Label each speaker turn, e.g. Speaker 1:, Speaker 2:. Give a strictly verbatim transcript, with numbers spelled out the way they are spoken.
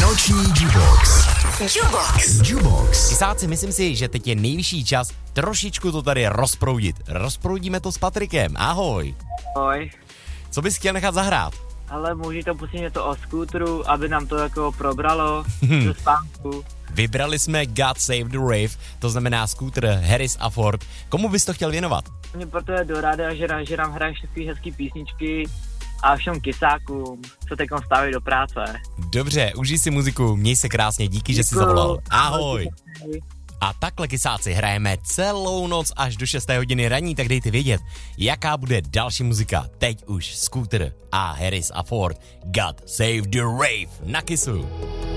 Speaker 1: Noční Jukebox. Jukebox. Jukebox.
Speaker 2: Kysáci, myslím si, že teď je nejvyšší čas trošičku to tady rozproudit. Rozproudíme to s Patrikem. Ahoj.
Speaker 3: Ahoj.
Speaker 2: Co bys chtěl nechat zahrát?
Speaker 3: Ale můžeš to pustit něco o skútru, aby nám to jako probralo do spánku.
Speaker 2: Vybrali jsme God Save the Rave, to znamená skútr Harris a Ford. Komu bys to chtěl věnovat?
Speaker 3: Mě proto je do ráda, že, že nám hraje všechny hezký písničky a všem kysákům, co teď stávají do práce.
Speaker 2: Dobře, užij si muziku, měj se krásně, díky, že jsi zavolal. Ahoj. A takhle, kysáci, hrajeme celou noc až do šesté hodiny raní, tak dejte vědět, jaká bude další muzika. Teď už Scooter a Harris a Ford. God Save the Rave na Kissu.